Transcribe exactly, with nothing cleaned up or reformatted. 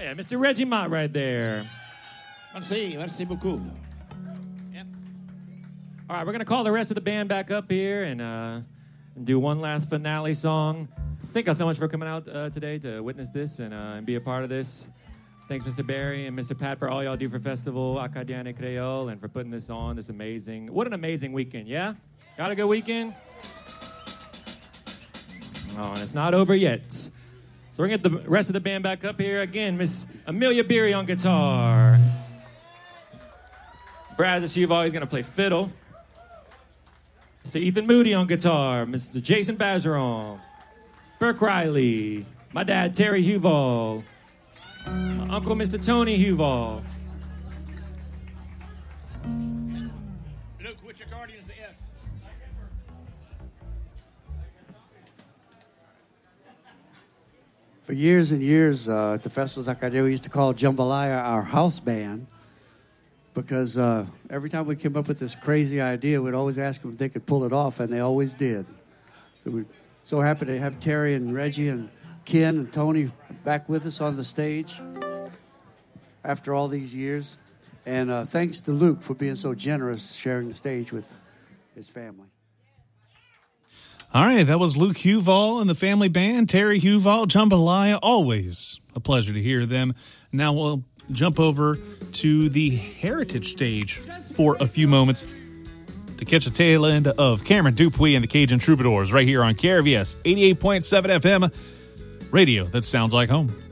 Yeah, Mister Reggie Mott right there. Merci, merci beaucoup. Yep. All right, we're going to call the rest of the band back up here and, uh, and do one last finale song. Thank you so much for coming out uh, today to witness this and, uh, and be a part of this. Thanks, Mister Barry and Mister Pat, for all y'all do for Festival Acadiana Creole and for putting this on. This amazing. What an amazing weekend, yeah? Got a good weekend? Oh, and it's not over yet. So we're going to get the rest of the band back up here. Again, Miss Amelia Beery on guitar. Brad Zashuval, he's going to play fiddle. Mister Ethan Moody on guitar. Mister Jason Bazeron. Burke Riley. My dad, Terry Huval. My uncle, Mister Tony Huval. Luke, which accordion is the F? For years and years uh, at the festivals like I did, we used to call Jambalaya our house band because uh, every time we came up with this crazy idea, we'd always ask them if they could pull it off, and they always did. So we're so happy to have Terry and Reggie and Ken and Tony back with us on the stage after all these years. And uh, thanks to Luke for being so generous sharing the stage with his family. All right, that was Luke Huval and the family band, Terry Huval, Jambalaya. Always a pleasure to hear them. Now we'll jump over to the Heritage stage for a few moments to catch the tail end of Cameron Dupuis and the Cajun Troubadours right here on K R V S eighty-eight point seven F M, radio that sounds like home.